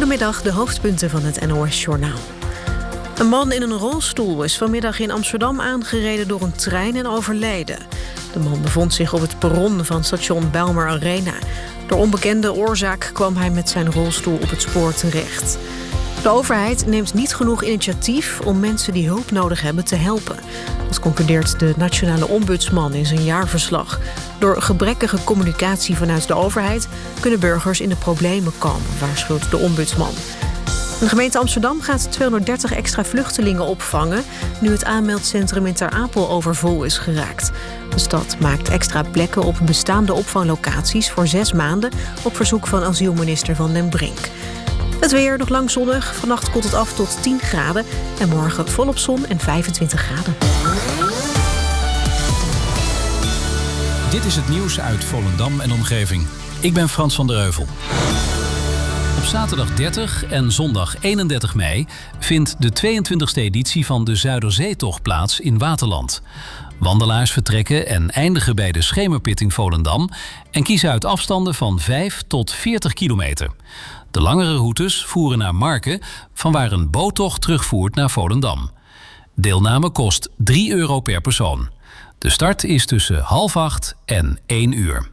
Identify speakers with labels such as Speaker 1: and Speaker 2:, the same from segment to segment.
Speaker 1: Goedemiddag, de hoofdpunten van het NOS-journaal. Een man in een rolstoel is vanmiddag in Amsterdam aangereden door een trein en overleden. De man bevond zich op het perron van station Bijlmer Arena. Door onbekende oorzaak kwam hij met zijn rolstoel op het spoor terecht. De overheid neemt niet genoeg initiatief om mensen die hulp nodig hebben te helpen. Dat concludeert de Nationale Ombudsman in zijn jaarverslag. Door gebrekkige communicatie vanuit de overheid kunnen burgers in de problemen komen, waarschuwt de ombudsman. De gemeente Amsterdam gaat 230 extra vluchtelingen opvangen, nu het aanmeldcentrum in Ter Apel overvol is geraakt. De stad maakt extra plekken op bestaande opvanglocaties voor 6 maanden op verzoek van asielminister Van den Brink. Het weer nog lang zonnig. Vannacht koelt het af tot 10 graden. En morgen volop zon en 25 graden.
Speaker 2: Dit is het nieuws uit Volendam en omgeving. Ik ben Frans van der Heuvel. Op zaterdag 30 en zondag 31 mei vindt de 22e editie van de Zuiderzeetocht plaats in Waterland. Wandelaars vertrekken en eindigen bij de Schemerpit in Volendam en kiezen uit afstanden van 5 tot 40 kilometer. De langere routes voeren naar Marken, vanwaar een boottocht terugvoert naar Volendam. Deelname kost €3 per persoon. De start is tussen 7:30 en 1 uur.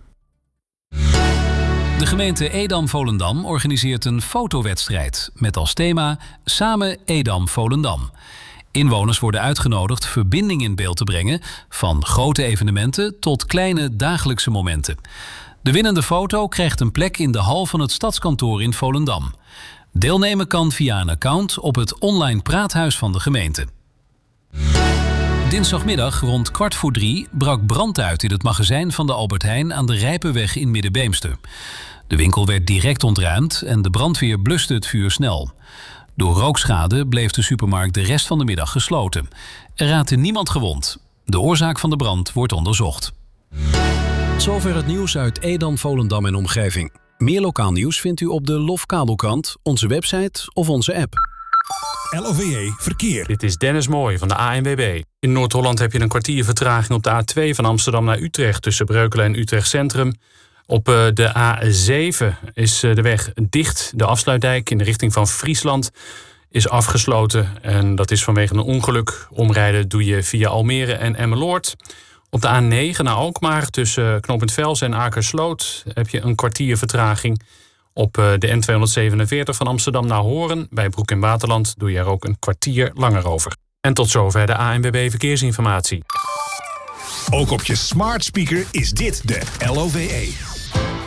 Speaker 2: De gemeente Edam-Volendam organiseert een fotowedstrijd met als thema Samen Edam-Volendam. Inwoners worden uitgenodigd verbinding in beeld te brengen, van grote evenementen tot kleine dagelijkse momenten. De winnende foto krijgt een plek in de hal van het stadskantoor in Volendam. Deelnemen kan via een account op het online praathuis van de gemeente. Dinsdagmiddag rond 2:15 brak brand uit in het magazijn van de Albert Heijn aan de Rijpenweg in Middenbeemster. De winkel werd direct ontruimd en de brandweer bluste het vuur snel. Door rookschade bleef de supermarkt de rest van de middag gesloten. Er raakte niemand gewond. De oorzaak van de brand wordt onderzocht.
Speaker 3: Zover het nieuws uit Edam, Volendam en omgeving. Meer lokaal nieuws vindt u op de LOF-kabelkrant, onze website of onze app.
Speaker 4: LOVE Verkeer.
Speaker 5: Dit is Dennis Mooij van de ANWB. In Noord-Holland heb je een kwartier vertraging op de A2 van Amsterdam naar Utrecht tussen Breukelen en Utrecht Centrum. Op de A7 is de weg dicht. De afsluitdijk in de richting van Friesland is afgesloten. En dat is vanwege een ongeluk. Omrijden doe je via Almere en Emmeloord. Op de A9 naar Alkmaar tussen Knooppunt Velsen en Akersloot heb je een kwartier vertraging. Op de N247 van Amsterdam naar Hoorn bij Broek in Waterland doe je er ook een kwartier langer over. En tot zover de ANWB Verkeersinformatie.
Speaker 4: Ook op je smart speaker is dit de LOVE.